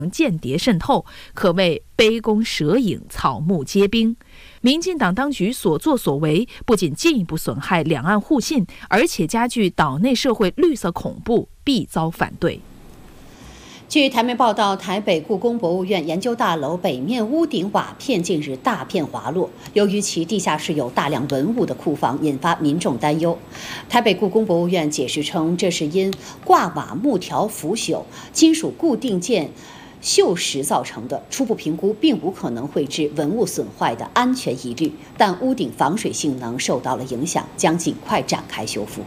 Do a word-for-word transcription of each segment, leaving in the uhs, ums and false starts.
间谍渗透，可谓杯弓蛇影，草木皆兵。民进党当局所作所为，不仅进一步损害两岸互信，而且加剧岛内社会绿色恐怖，必遭反对。 据台媒报道，台北故宫博物院研究大楼北面屋顶瓦片近日大片滑落，由于其地下室有大量文物的库房，引发民众担忧。台北故宫博物院解释称，这是因挂瓦木条腐朽、金属固定件锈蚀造成的，初步评估并无可能会致文物损坏的安全疑虑，但屋顶防水性能受到了影响，将尽快展开修复。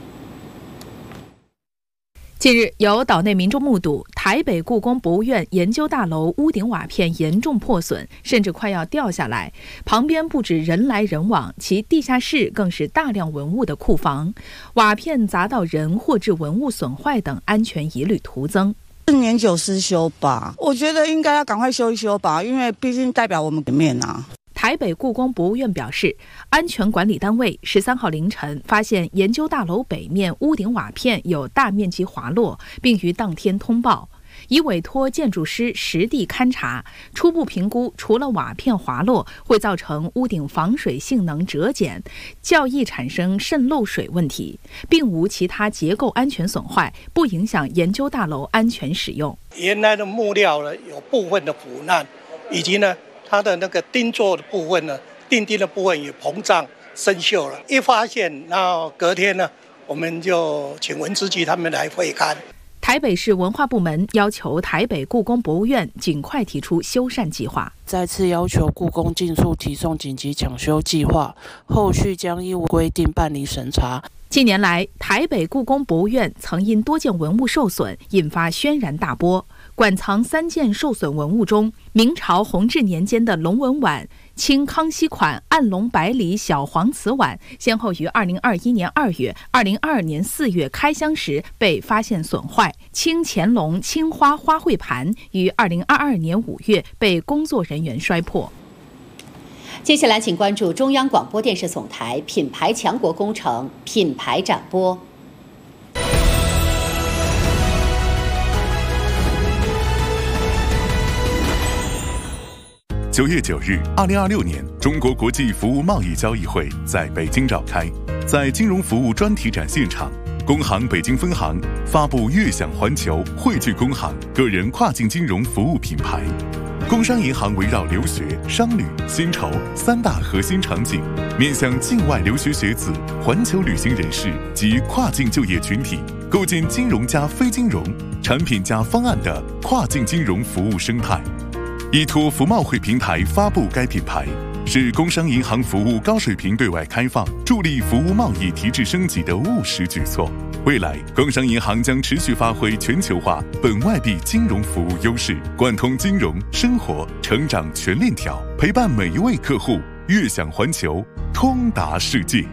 近日，有岛内民众目睹台北故宫博物院研究大楼屋顶瓦片严重破损，甚至快要掉下来。旁边不止人来人往，其地下室更是大量文物的库房，瓦片砸到人或致文物损坏等安全疑虑徒增。 是年久失修吧？我觉得应该要赶快修一修吧，因为毕竟代表我们里面啊。 台北故宫博物院表示，安全管理单位十三号凌晨发现研究大楼北面屋顶瓦片有大面积滑落，并于当天通报，已委托建筑师实地勘查，初步评估，除了瓦片滑落会造成屋顶防水性能折减，较易产生渗漏水问题，并无其他结构安全损坏，不影响研究大楼安全使用。 原来的木料呢有部分的腐烂，以及呢它的那个钉座的部分呢，钉钉的部分也膨胀生锈了。一发现，然后隔天呢，我们就请文资局他们来会勘。 台北市文化部门要求台北故宫博物院尽快提出修缮计划， 再次要求故宫尽速提送紧急抢修计划，后续将依规定办理审查。 近年来，台北故宫博物院曾因多件文物受损，引发轩然大波。馆藏三件受损文物中，明朝弘治年间的龙纹碗、清康熙款暗龙百里小黄瓷碗，先后于二零二一年二月、二零二二年四月开箱时被发现损坏；清乾隆青花花卉盘于二零二二年五月被工作人员摔破。 接下来，请关注中央广播电视总台品牌强国工程品牌展播。 九月九日，二零二六年中国国际服务贸易交易会在北京召开。在金融服务专题展现场，工行北京分行发布悦享环球汇聚工行个人跨境金融服务品牌。工商银行围绕留学、商旅、薪酬三大核心场景，面向境外留学学子、环球旅行人士及跨境就业群体，构建金融加非金融、产品加方案的跨境金融服务生态。依托服贸会平台发布该品牌，是工商银行服务高水平对外开放，助力服务贸易提质升级的务实举措。未来，工商银行将持续发挥全球化本外币金融服务优势，贯通金融、生活、成长全链条，陪伴每一位客户悦享环球，通达世界。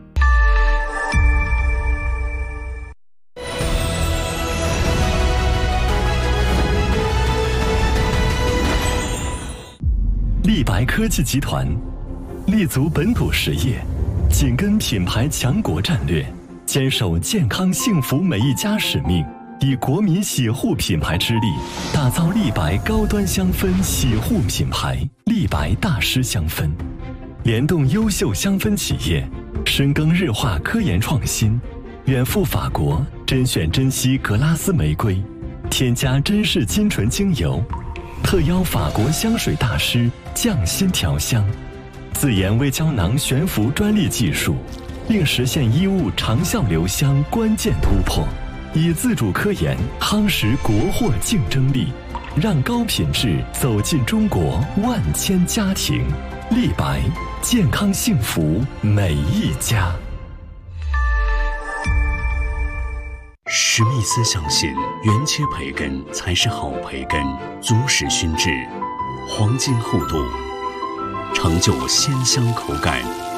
立白科技集团立足本土实业，紧跟品牌强国战略，坚守健康幸福每一家使命，以国民洗护品牌之力，打造立白高端香氛洗护品牌立白大师香氛，联动优秀香氛企业，深耕日化科研创新，远赴法国甄选珍稀格拉斯玫瑰，添加珍视金醇精油，特邀法国香水大师匠心调香，自研微胶囊悬浮专利技术，并实现衣物长效留香关键突破，以自主科研夯实国货竞争力，让高品质走进中国万千家庭。立白，健康幸福每一家。 史密斯相信，原切培根才是好培根，足使熏制，黄金厚度，成就鲜香口感。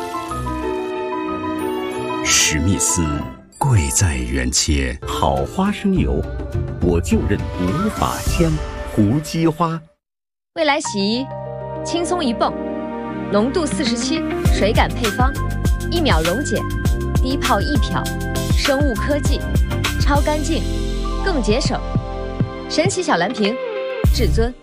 史密斯，贵在原切。 好花生油，我就认无法香。胡姬花， 未来洗衣，轻松一泵，浓度四十七，水感配方，一秒溶解，低泡一漂，生物科技。超干净，更节省，神奇小蓝瓶，至尊。